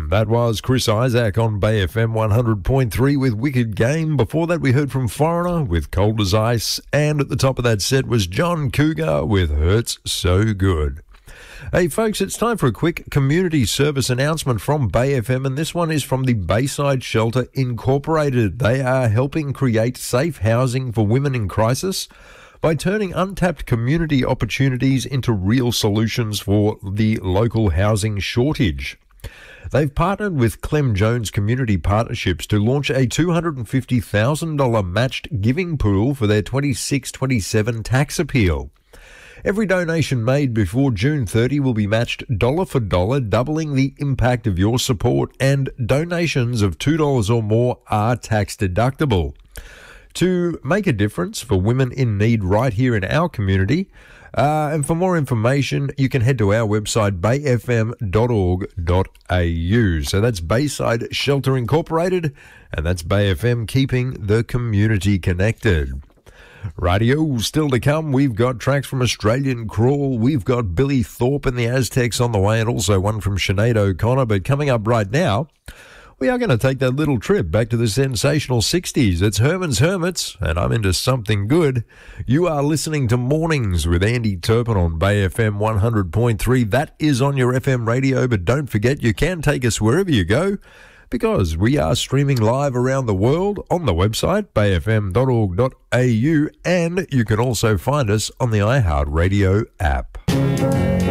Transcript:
That was Chris Isaac on Bay FM 100.3 with Wicked Game. Before that, we heard from Foreigner with Cold as Ice. And at the top of that set was John Cougar with Hurts So Good. Hey folks, it's time for a quick community service announcement from Bay FM, and this one is from the Bayside Shelter Incorporated. They are helping create safe housing for women in crisis by turning untapped community opportunities into real solutions for the local housing shortage. They've partnered with Clem Jones Community Partnerships to launch a $250,000 matched giving pool for their 26-27 tax appeal. Every donation made before June 30 will be matched dollar for dollar, doubling the impact of your support, and donations of $2 or more are tax deductible. To make a difference for women in need right here in our community, and for more information, you can head to our website, bayfm.org.au. So that's Bayside Shelter Incorporated, and that's Bay FM, keeping the community connected. Radio still to come. We've got tracks from Australian Crawl. We've got Billy Thorpe and the Aztecs on the way, and also one from Sinead O'Connor. But coming up right now, we are going to take that little trip back to the sensational 60s. It's Herman's Hermits, and I'm into something good. You are listening to Mornings with Andy Turpin on Bay FM 100.3. That is on your FM radio, but don't forget you can take us wherever you go, because we are streaming live around the world on the website, bayfm.org.au, and you can also find us on the iHeartRadio app.